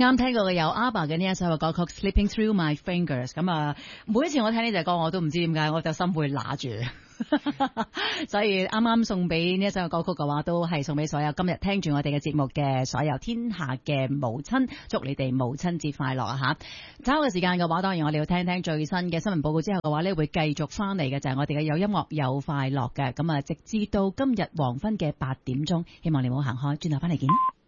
啱聽過嘅有 ABBA 嘅呢一首嘅歌曲 Slipping Through My Fingers。咁啊，每一次我聽呢隻歌，我都唔知點解我就心會揦住。所以啱啱送俾呢一首嘅歌曲嘅話，都係送俾所有今日聽住我哋嘅節目嘅所有天下嘅母親，祝你哋母親節快樂啊！吓，稍後嘅時間嘅話，當然我哋要聽聽最新嘅新聞報告之後嘅話呢，會繼續翻嚟嘅就係我哋嘅有音樂有快樂嘅，咁啊，直至到今日黃昏嘅8點鐘，希望你唔好行開，轉頭翻嚟見。